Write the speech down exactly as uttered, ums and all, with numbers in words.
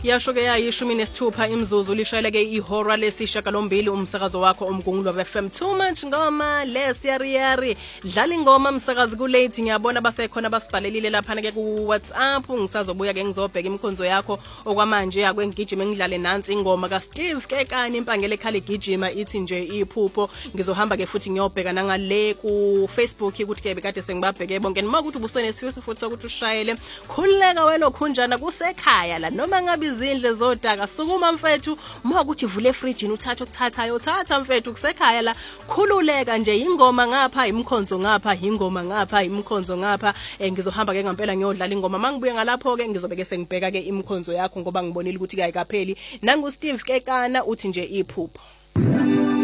Yasho-ke yayishumi nesithupha imzuzu lishayeleke ihora lesishiyagalombili umsakazo wakho umgungulu wa F M. Too much ngoma lesiyariyari dlala ingoma msakazi ku late ngiyabona basekhona basibhalelile lapha ke ku WhatsApp ngisazobuya ke ngizobheka imkhonzo yakho okwamanje akwengijima ngidlale nansi ingoma ka Steve Kekani impangele ekhali gijima ithi nje iphupho ngizohamba ke futhi ngiyobheka nangale ku Facebook ukuthi ke bekade sengibabheke bonke nima ukuthi ubusene sifisa futhi ukuthi ushayele khuleka welo khunjana kusekhaya la noma ngabe izindle zodaka sukuma mfethu uma ukuthi vule fridge uthatha ukuthathayo uthatha mfethu kusekhaya la khululeka nje ingoma ngapha imkhonzo ngapha ingoma ngapha imkhonzo ngapha ngizohamba ke ngempela ngiyodlala ingoma mangibuye ngalapho ke ngizobeke sengibheka ke imkhonzo yakho ngoba ngibonile ukuthi kayikapheli nangu Steve Kekana uthi nje iphupho.